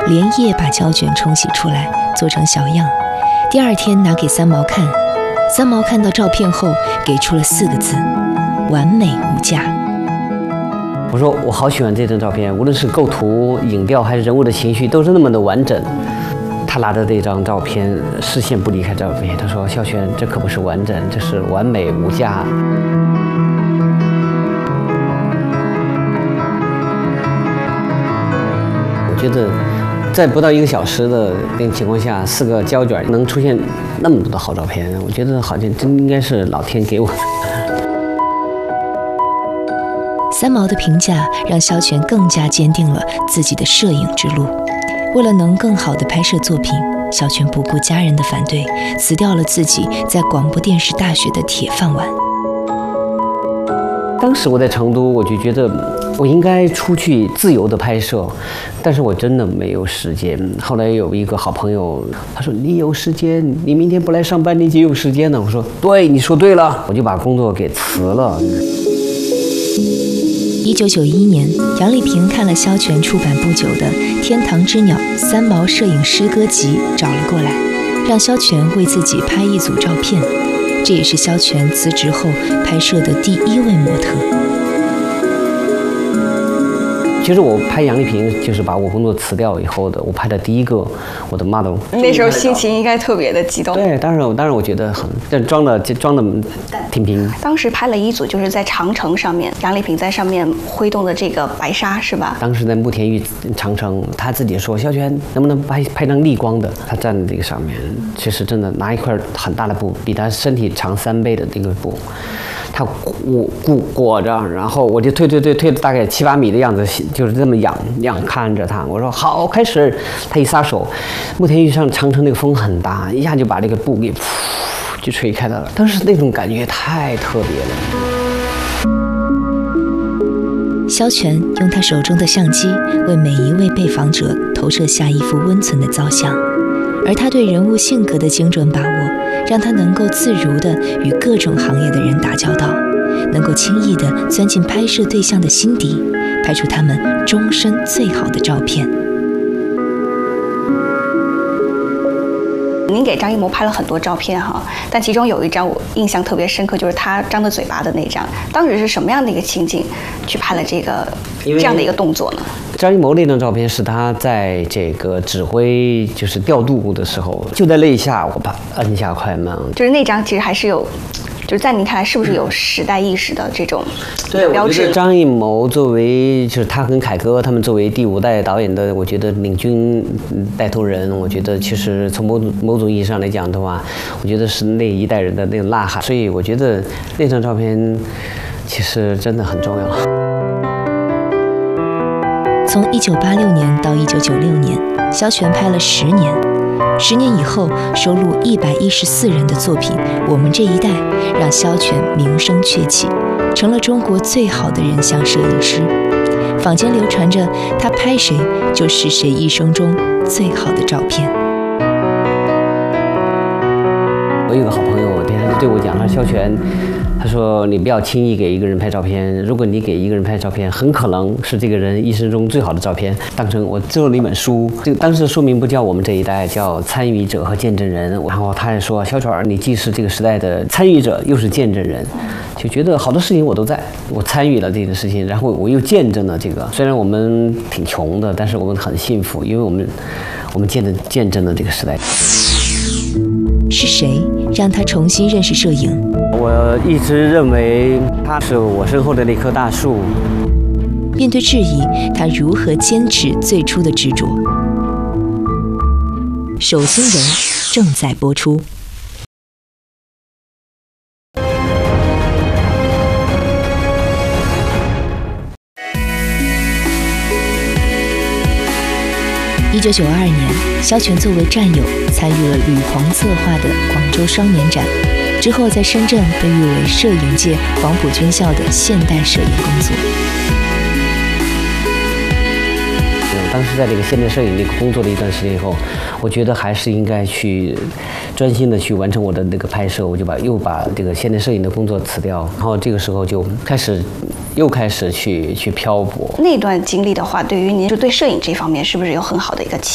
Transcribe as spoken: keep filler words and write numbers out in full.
连夜把胶卷冲洗出来，做成小样。第二天拿给三毛看，三毛看到照片后给出了四个字：完美无价。 我说我好喜欢这张照片，无论是构图、影调还是人物的情绪，都是那么的完整。他拿着这张照片，视线不离开照片。他说：“肖全，这可不是完整，这是完美无价。”我觉得，在不到一个小时的那个情况下，四个胶卷能出现那么多的好照片，我觉得好像真应该是老天给我的。 三毛的评价让肖全更加坚定了自己的摄影之路。为了能更好地拍摄作品，肖全不顾家人的反对，辞掉了自己在广播电视大学的铁饭碗。 当时我在成都，我就觉得我应该出去自由的拍摄，但是我真的没有时间。后来有一个好朋友，他说：“你有时间，你明天不来上班，你就有时间了。”我说：“对，你说对了。”我就把工作给辞了。 一九九一年，杨丽萍看了肖全出版不久的《天堂之鸟》三毛摄影诗歌集，找了过来，让肖全为自己拍一组照片。这也是肖全辞职后拍摄的第一位模特。 其实我拍杨丽萍，就是把我工作辞掉以后的，我拍的第一个我的 model。 那时候心情应该特别的激动。 对，当然，当然我觉得很，但装的装的挺平。 当时拍了一组，就是在长城上面，杨丽萍在上面挥动的这个白纱，是吧？ 当时在慕田峪长城，他自己说：“肖全，能不能拍拍张逆光的？”他站在这个上面，其实真的拿一块很大的布，比他身体长三倍的这个布。他裹裹裹着，然后我就推推推推大概七八米的样子，就是这么仰仰看着他。我说好，开始。他一撒手，慕田峪上长城那个风很大，一下就把这个布给噗就吹开了。当时那种感觉太特别了。肖全用他手中的相机为每一位被访者投射下一幅温存的造像，而他对人物性格的精准把握，让他能够自如地与各种行业的人打交道，能够轻易地钻进拍摄对象的心底，拍出他们终身最好的照片。 您给张艺谋拍了很多照片哈，但其中有一张我印象特别深刻，就是他张着嘴巴的那张。当时是什么样的一个情景去拍了这个这样的一个动作呢？ 张艺谋那张照片是他在这个指挥就是调度的时候，就在那一下我把摁下快门， 就是那张其实还是有。就是在您看来，是不是有时代意识的这种对标志？ 我觉得张艺谋作为就是他跟凯歌他们作为第五代导演的，我觉得领军带头人，我觉得其实从某种某种意义上来讲的话，我觉得是那一代人的那个呐喊。所以我觉得那张照片其实真的很重要。 从一九八六年到一九九六年，肖全拍了十年。十年以后，收录一百一十四人的作品《我们这一代》，让肖全名声鹊起，成了中国最好的人像摄影师。坊间流传着他拍谁就是谁一生中最好的照片。 我有个好朋友，别人对我讲，他说：“肖全，他说你不要轻易给一个人拍照片，如果你给一个人拍照片，很可能是这个人一生中最好的照片。”当成我做了一本书，这个当时的书名不叫《我们这一代》，叫《参与者和见证人》。然后他也说：“肖全，你既是这个时代的参与者，又是见证人。”就觉得好多事情我都在，我参与了这个事情，然后我又见证了这个。虽然我们挺穷的，但是我们很幸福，因为我们我们见证见证了这个时代。 是谁让他重新认识摄影？ 我一直认为他是我身后的那棵大树。 面对质疑，他如何坚持最初的执着？手心人正在播出。一九九二年，肖全作为战友参与了吕黄策划的广州双年展，之后在深圳被誉为摄影界黄埔军校的现代摄影工作。 当时在这个现代摄影这个工作了一段时间以后，我觉得还是应该去专心的去完成我的那个拍摄，我就把又把这个现代摄影的工作辞掉，然后这个时候就开始又开始去去漂泊。 那段经历的话，对于您就对摄影这方面是不是有很好的一个启